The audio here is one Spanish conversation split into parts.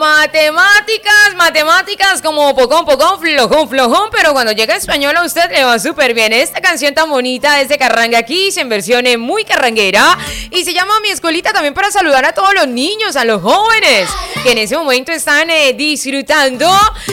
matemáticas como pocón, flojón, pero cuando llega español a usted le va súper bien. Esta canción tan bonita desde Carranga Kiss en versión muy carranguera y se llama Mi Escuelita, también para saludar a todos los niños, a los jóvenes que en ese momento están disfrutando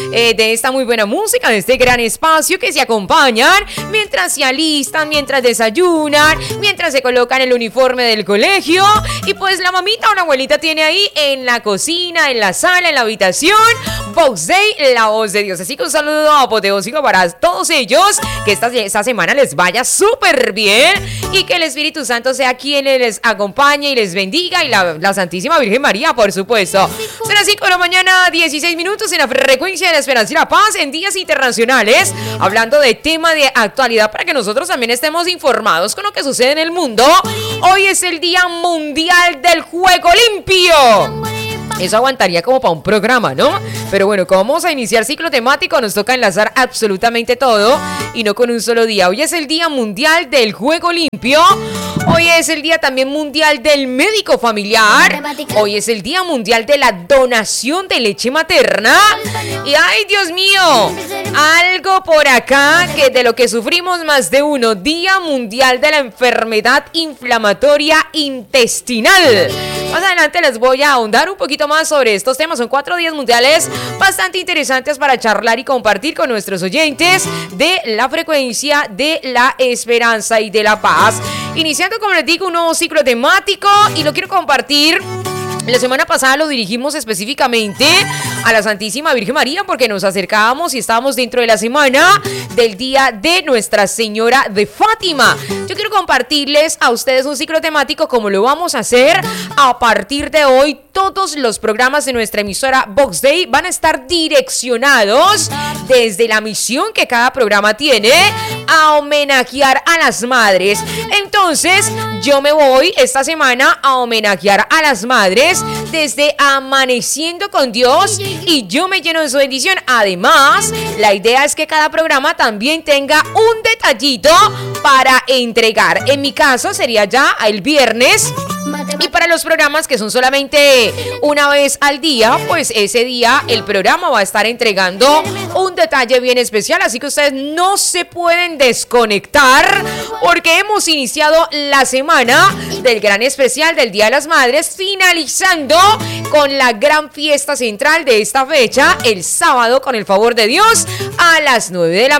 de esta muy buena música, de este gran espacio, que se acompañan mientras se alistan, mientras desayunan, mientras se colocan el uniforme del colegio y pues la mamita o la abuelita tiene ahí en la cocina, en la sala, en la habitación, Vox Day, la voz de Dios. Así que un saludo apoteósico para todos ellos, que esta semana les vaya súper bien y que el Espíritu Santo sea quien les acompañe y les bendiga, y la Santísima Virgen María, por supuesto. Son las 5 de la mañana, 16 minutos en la frecuencia de la esperanza y la paz en días internacionales, hablando de tema de actualidad para que nosotros también estemos informados con lo que sucede en el mundo. Hoy es el Día Mundial del Juego Limpio. Eso aguantaría como para un programa, ¿no? Pero bueno, como vamos a iniciar ciclo temático, nos toca enlazar absolutamente todo y no con un solo día. Hoy es el Día Mundial del Juego Limpio. Hoy es el Día también mundial del médico familiar. Hoy es el Día Mundial de la donación de leche materna. Y ¡ay, Dios mío! Algo por acá que de lo que sufrimos más de uno. Día Mundial de la Enfermedad Inflamatoria Intestinal. Más adelante les voy a ahondar un poquito más sobre estos temas. Son 4 días mundiales bastante interesantes para charlar y compartir con nuestros oyentes de la frecuencia de la esperanza y de la paz. Iniciando, como les digo, un nuevo ciclo temático y lo quiero compartir. La semana pasada lo dirigimos específicamente a la Santísima Virgen María porque nos acercábamos y estábamos dentro de la semana del Día de Nuestra Señora de Fátima. Yo quiero compartirles a ustedes un ciclo temático como lo vamos a hacer a partir de hoy. Todos los programas de nuestra emisora Vox Day van a estar direccionados desde la misión que cada programa tiene a homenajear a las madres. Entonces, yo me voy esta semana a homenajear a las madres desde Amaneciendo con Dios y yo me lleno de su bendición. Además, la idea es que cada programa también tenga un detallito para entregar. En mi caso sería ya el viernes. Y para los programas que son solamente una vez al día, pues ese día el programa va a estar entregando un detalle bien especial. Así que ustedes no se pueden desconectar porque hemos iniciado la semana del gran especial del Día de las Madres, finalizando con la gran fiesta central de esta fecha, el sábado, con el favor de Dios, a las 9 de la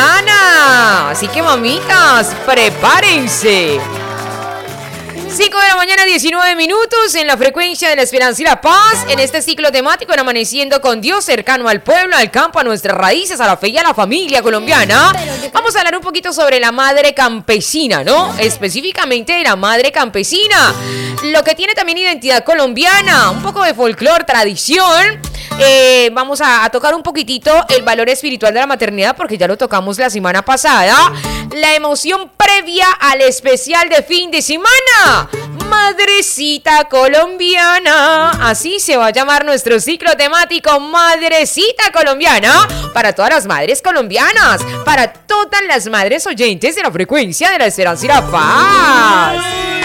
mañana. Así que, mamitas, prepárense. 5 de la mañana, 19 minutos en la frecuencia de la esperanza y la paz, en este ciclo temático en Amaneciendo con Dios, cercano al pueblo, al campo, a nuestras raíces, a la fe y a la familia colombiana. Vamos a hablar un poquito sobre la madre campesina, ¿no? Específicamente de la madre campesina, lo que tiene también identidad colombiana, un poco de folclore, tradición. Vamos a tocar un poquitito el valor espiritual de la maternidad porque ya lo tocamos la semana pasada. La emoción previa al especial de fin de semana, Madrecita Colombiana. Así se va a llamar nuestro ciclo temático, Madrecita Colombiana, para todas las madres colombianas, para todas las madres oyentes de la frecuencia de la esperanza y la paz.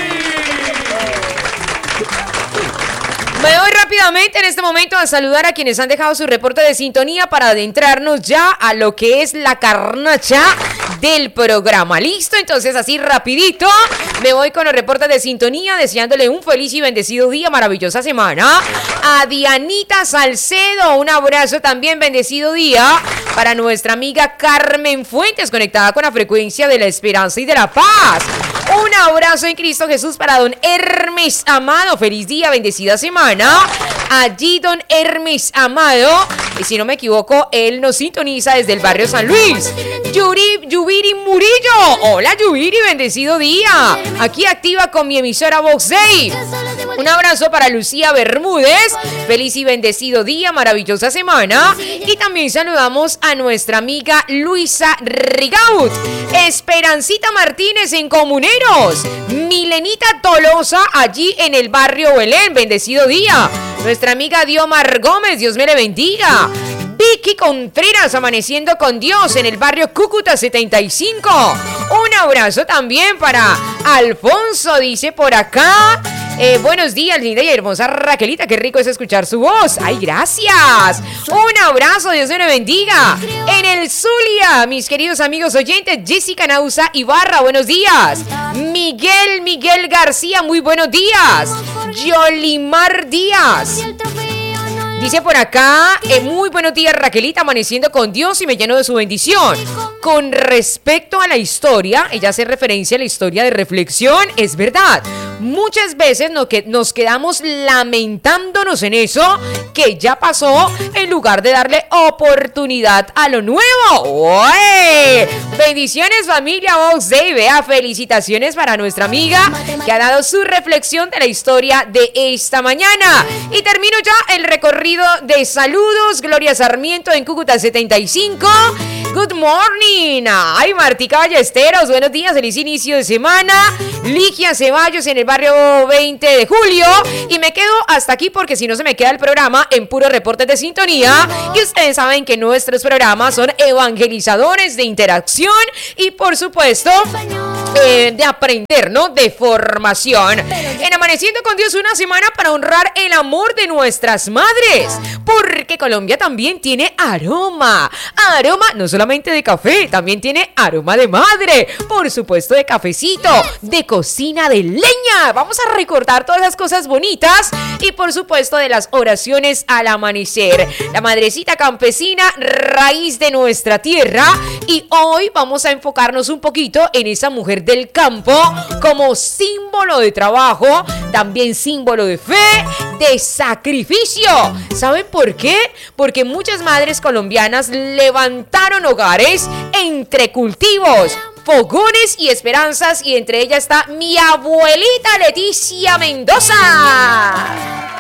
Me voy rápidamente en este momento a saludar a quienes han dejado su reporte de sintonía para adentrarnos ya a lo que es la carnacha del programa. ¿Listo? Entonces así rapidito me voy con los reportes de sintonía, deseándole un feliz y bendecido día, maravillosa semana a Dianita Salcedo. Un abrazo también, bendecido día para nuestra amiga Carmen Fuentes, conectada con la frecuencia de la esperanza y de la paz. Un abrazo en Cristo Jesús para don Hermes Amado. Feliz día, bendecida semana. Allí don Hermes Amado, y si no me equivoco, él nos sintoniza desde el barrio San Luis. Yubiri Murillo. Hola Yubiri, bendecido día. Aquí activa con mi emisora Vox Day. Un abrazo para Lucía Bermúdez. Feliz y bendecido día, maravillosa semana. Y también saludamos a nuestra amiga Luisa Rigaud. Esperancita Martínez en Comuneros. Milenita Tolosa allí en el barrio Belén. Bendecido día. Nuestra amiga Diomar Gómez, Dios me le bendiga. Vicky Contreras, Amaneciendo con Dios en el barrio Cúcuta 75. Un abrazo también para Alfonso, dice por acá. Buenos días, linda y hermosa Raquelita. Qué rico es escuchar su voz. ¡Ay, gracias! Un abrazo, Dios me lo bendiga. En el Zulia, mis queridos amigos oyentes, Jessica Nausa Ibarra, buenos días. Miguel García, muy buenos días. Yolimar Díaz. Dice por acá, muy buenos días Raquelita, amaneciendo con Dios y me lleno de su bendición. Con respecto a la historia, ella hace referencia a la historia de reflexión, es verdad. Muchas veces nos quedamos lamentándonos en eso que ya pasó en lugar de darle oportunidad a lo nuevo. ¡Oye! Bendiciones familia Vox Day, vea, felicitaciones para nuestra amiga que ha dado su reflexión de la historia de esta mañana. Y termino ya el recorrido de saludos. Gloria Sarmiento en Cúcuta 75. Good morning. Ay, Martica Ballesteros, buenos días, feliz inicio de semana. Ligia Ceballos en el barrio 20 de julio. Y me quedo hasta aquí porque si no se me queda el programa en puros reportes de sintonía. Y ustedes saben que nuestros programas son evangelizadores de interacción y por supuesto de aprender, ¿no? De formación. En Amaneciendo con Dios, una semana para honrar el amor de nuestras madres. Porque Colombia también tiene aroma. Aroma no solamente de café, también tiene aroma de madre. Por supuesto de cafecito, de cocina de leña. Vamos a recordar todas las cosas bonitas y por supuesto de las oraciones al amanecer. La madrecita campesina, raíz de nuestra tierra. Y hoy vamos a enfocarnos un poquito en esa mujer del campo como símbolo de trabajo, también símbolo de fe, de sacrificio. ¿Saben por qué? Porque muchas madres colombianas levantaron hogares entre cultivos, fogones y esperanzas, y entre ellas está mi abuelita Leticia Mendoza,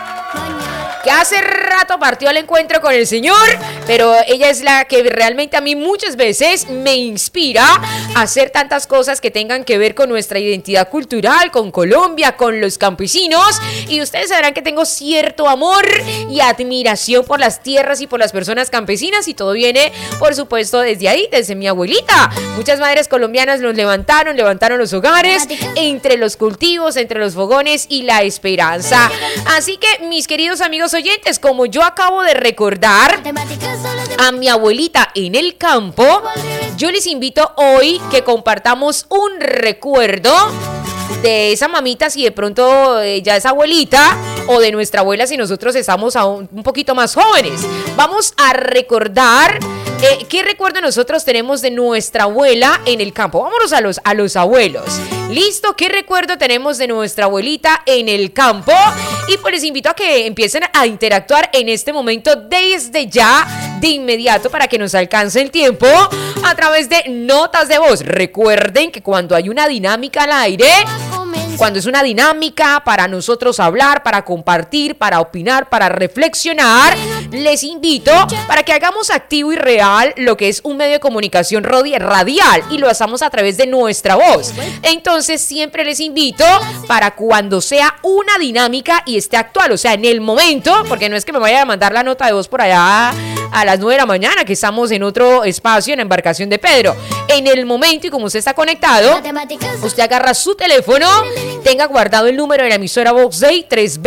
que hace rato partió al encuentro con el Señor, pero ella es la que realmente a mí muchas veces me inspira a hacer tantas cosas que tengan que ver con nuestra identidad cultural, con Colombia, con los campesinos. Y ustedes sabrán que tengo cierto amor y admiración por las tierras y por las personas campesinas, y todo viene, por supuesto, desde ahí, desde mi abuelita. Muchas madres colombianas los levantaron los hogares entre los cultivos, entre los fogones y la esperanza. Así que, mis queridos amigos oyentes, como yo acabo de recordar a mi abuelita en el campo, yo les invito hoy que compartamos un recuerdo de esa mamita, si de pronto ya es abuelita, o de nuestra abuela si nosotros estamos aún un poquito más jóvenes. Vamos a recordar qué recuerdo nosotros tenemos de nuestra abuela en el campo. Vámonos a los abuelos. ¿Listo? ¿Qué recuerdo tenemos de nuestra abuelita en el campo? Y pues les invito a que empiecen a interactuar en este momento desde ya, de inmediato, para que nos alcance el tiempo a través de notas de voz. Recuerden que cuando hay una dinámica al aire, cuando es una dinámica para nosotros hablar, para compartir, para opinar, para reflexionar, les invito para que hagamos activo y real lo que es un medio de comunicación radial, y lo hacemos a través de nuestra voz. Entonces siempre les invito para cuando sea una dinámica y esté actual, o sea, en el momento, porque no es que me vayan a mandar la nota de voz por allá a las 9 de la mañana, que estamos en otro espacio, en la embarcación de Pedro. En el momento, y como usted está conectado, usted agarra su teléfono, tenga guardado el número de la emisora Vox Day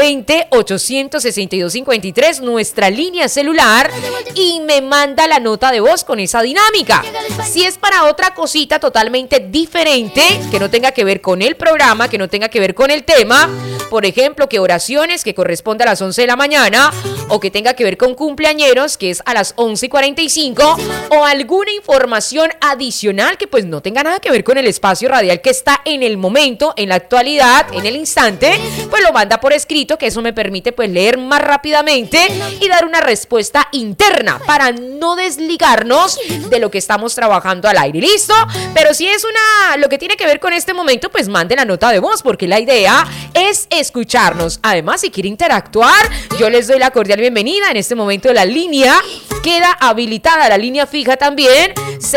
320-862-53, nuestra línea celular, y me manda la nota de voz con esa dinámica. Si es para otra cosita totalmente diferente, que no tenga que ver con el programa, que no tenga que ver con el tema, por ejemplo, que oraciones, que corresponde a las 11 de la mañana, o que tenga que ver con cumpleañeros, que es a las 11:45, o alguna información adicional que pues no tenga nada que ver con el espacio radial que está en el momento, en la actualidad, en el instante, pues lo manda por escrito, que eso me permite pues leer más rápidamente y dar una respuesta interna para no desligarnos de lo que estamos trabajando al aire. ¿Listo? Pero si es lo que tiene que ver con este momento, pues mande la nota de voz, porque la idea es escucharnos. Además, si quiere interactuar, yo les doy la cordial bienvenida. En este momento la línea queda habilitada, la línea fija también,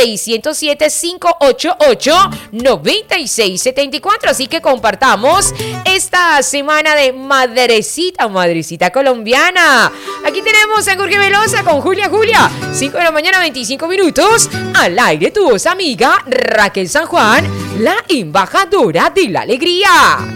607-588-9674. Así que compartamos esta semana de madrecita colombiana. Aquí tenemos a Jorge Velosa con Julia, 5 de la mañana, 25 minutos, al aire tu voz amiga Raquel San Juan, la embajadora de la alegría.